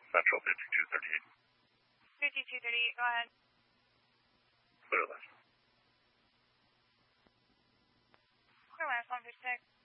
Central 5238. 5238, go ahead. Clear left. Clear left, 156.